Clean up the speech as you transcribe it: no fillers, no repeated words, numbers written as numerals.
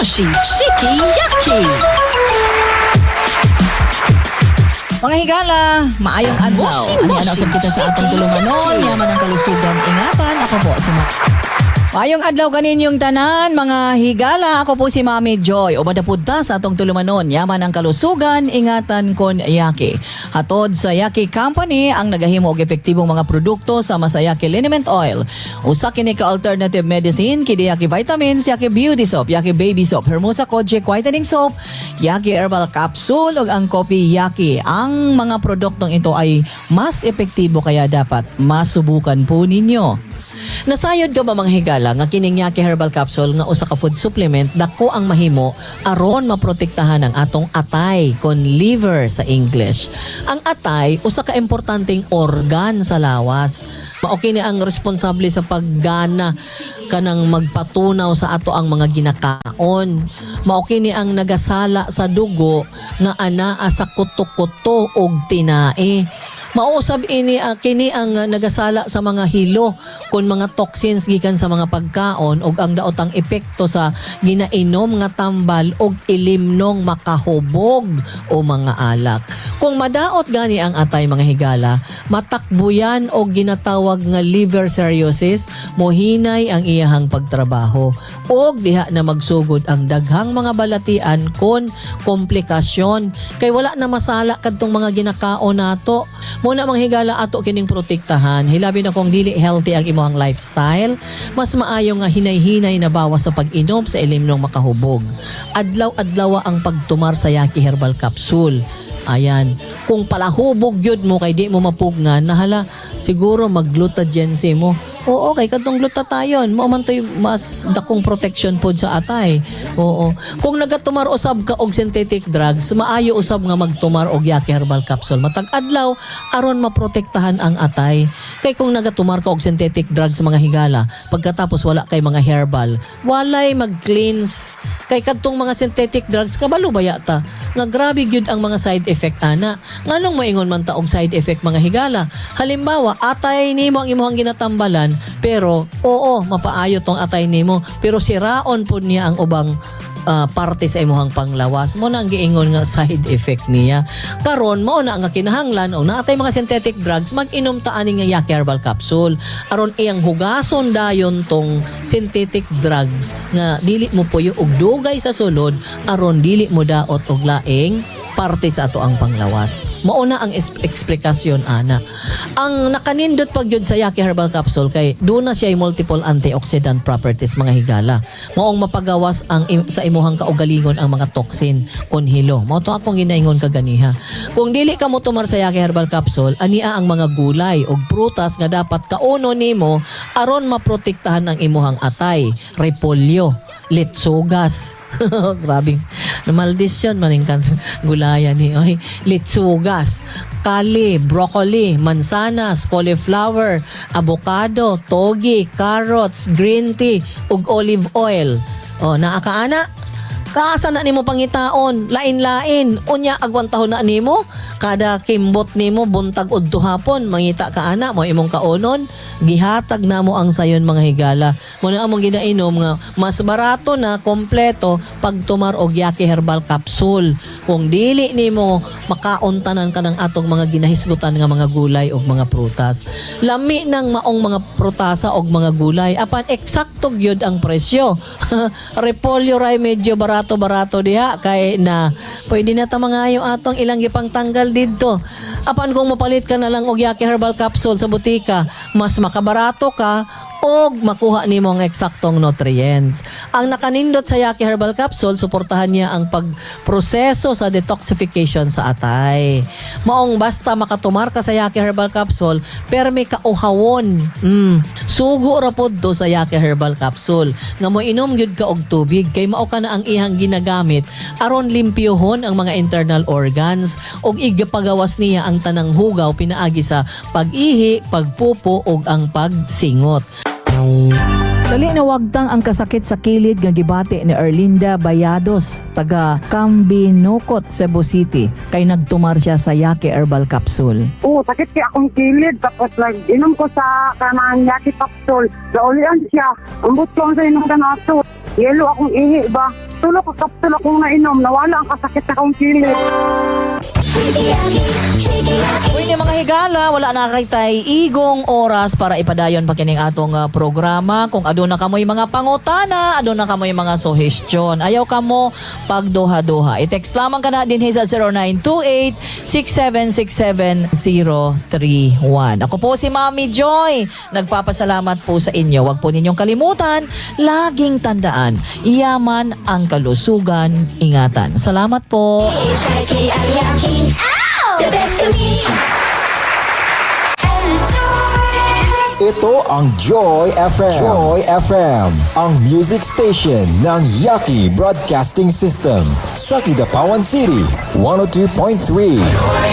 Moshi Shiki Yaki. Mga higala, maayong adlaw. Moshi, Ano moshi, usap kita sa atong shiki, tulumanon, yaki. yaman ang kalusugan. Ingatan, ako po si Maayong adlaw kaninyong tanan, mga higala. Ako po si Mami Joy. O madapudta sa atong tulumanon, yaman ang kalusugan, ingatan kon Yaki. Hatod sa Yaki Company ang nagahimo og epektibong mga produkto sama sa Yaki Liniment Oil. Usa kini ka alternative medicine, kini Yaki Vitamins, Yaki Beauty Soap, Yaki Baby Soap, Hermosa Kojic Whitening Soap, Yaki Herbal Capsule ug ang Kopi Yaki. Ang mga produktong ito ay mas epektibo kaya dapat masubukan po ninyo. Nasayod ka ba mga higala nga kining Yaki Herbal Capsule nga usa ka food supplement dako ang mahimo aron maprotektahan ang atong atay kon liver sa English. Ang atay usa ka importanteng organ sa lawas. Mao kini ang responsable sa paggana kanang magpatunaw sa ato ang mga ginakaon. Mao kini ang nagasala sa dugo nga anaa sa kuto-kuto og tinae. Mausab ini kini ang nagasala sa mga hilo kun mga toxins gikan sa mga pagkaon ug ang daotang epekto sa ginainom nga tambal ug ilimnong makahubog o mga alak. Kung madaot gani ang atay mga higala, matakbuyan og ginatawag nga liver cirrhosis, mohinay ang iyahang pagtrabaho ug diha na magsugod ang daghang mga balatian kon komplikasyon kay wala na masala kadtong mga ginakaon nato. Muna mga higala ato kining protektahan, hilabi na kung dili healthy ang imong lifestyle, mas maayo nga hinay-hinay na bawas sa pag-inom sa ilimnong makahubog. Adlaw-adlaw ang pagtumar sa Yaki Herbal Capsule. Ayan, kung palahubog yun mo kay di mo mapugngan, nahala siguro mag-glutagency mo. Oo, kay kadtong glutathione, mo man to'y mas dakong protection pod sa atay. Oo. Kung nagatumar usab ka og synthetic drugs, maayo usab nga magtumar og Yaki Herbal Capsule. Matag adlaw aron maprotektahan ang atay. Kay kung nagatumar ka og synthetic drugs mga higala, pagkatapos wala kay mga herbal, walay mag-cleanse. Kay kadtong mga synthetic drugs kabalo baya ta nga grabe gyud ang mga side effect ana. Nganong maingon man ta og side effect mga higala? Halimbawa, atay nimo ang imong ginatambalan pero oo, mapaayo tong atay nimo pero siraon pud niya ang ubang parte sa imuhang panglawas. Mo na ang giingon nga side effect niya. Karon mao na nga kinahanglan o naatay mga synthetic drugs, mag-inom ta ani nga Yaki Herbal Capsule aron iyang hugason dayon tong synthetic drugs nga dili mo puyo og dugay sa sulod aron dili mo daot og laing parte sa ato ang panglawas. Mao na ang eksplikasyon ana. Ang nakanindot pagyud sa Yaki Herbal Capsule kay doon na siya multiple antioxidant properties mga higala. Maong mapagawas ang sa imuhang kaugalingon ang mga toxin kon hilo. Mao to akong ginaingon kaganiha. Kung dili ka mo tumar sa Yaki Herbal Capsule, ania ang mga gulay ug prutas nga dapat kauno nimo aron maprotektahan ang imuhang atay. Repolyo, litsugas. Grabe. Maldisyon maningkan gulayan ni oy. Litsugas, kali, broccoli, mansanas, cauliflower, avocado, togi, carrots, green tea ug olive oil. O naakaana, kaasa na nimo pangitaon, lain-lain, unya agwantahon na nimo, kada kimbot nimo buntag udto hapon, mangita ka ana, mo imong kaonon, gihatag namo ang sayon mga higala. Muna among ginainom nga mas barato na kompleto pag tumar og Yaki Herbal Capsule. Kung dili nimo makauntanan ka ng atong mga ginahisgutan nga mga gulay ug mga prutas. Lami ng maong mga prutasa ug mga gulay, apan eksakto gyud ang presyo. Repolyo ray medyo barato diha kay na pwede na ta mangayo atong ilang gipang tanggal didto. Apan kung mapalit ka na lang og Yaki Herbal Capsule sa butika, mas makabarato ka og makuha nimo ang eksaktong nutrients. Ang nakanindot sa Yaki Herbal Capsule, suportahan niya ang pagproseso sa detoxification sa atay. Maong basta makatumar ka sa Yaki Herbal Capsule, permi ka uhawon. Sugo ra pod do sa Yaki Herbal Capsule. Nga mo inom gyud ka og tubig kay mao ka na ang ihang ginagamit aron limpyohon ang mga internal organs og igapagawas niya ang tanang hugaw pinaagi sa pag-ihi, pagpupo ug ang pagsingot. Dali na wagtang ang kasakit sa kilid nga gibati ni Erlinda Bayados, taga Cambinocot, Cebu City, kay nagtumar siya sa Yaki Herbal Capsule. Sakit kaya akong kilid, tapos inom ko sa kanang Yaki Capsule, naulian siya, ambot ko ang sa inom kanato. Yelo akong ihi ba? Tulog ka kapsul akong nainom. Nawala ang kasakit sa akong kilid. Uy, ni mga higala, wala na kay tay igong oras para ipadayon pa kining atong programa. Kung aduna kamoy mga pangutana, aduna kamoy mga suhestyon. Ayaw kamo pagduha-duha. I-text lamang ka na din sa 0928-6767-031. Ako po si Mami Joy. Nagpapasalamat po sa inyo. Huwag po ninyong kalimutan, laging tandaan, yaman ang kalusugan, ingatan. Salamat po. Ito ang Joy FM. Joy FM, ang music station ng Yaki Broadcasting System sa Kidapawan City, 102.3.